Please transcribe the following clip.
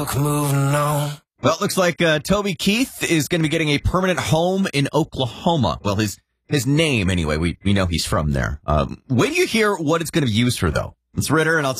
moving on. Well, it looks like Toby Keith is going to be getting a permanent home in Oklahoma. Well, his name, anyway. We know he's from there. Wait till you hear what it's going to be used for, though. It's Ritter, and I'll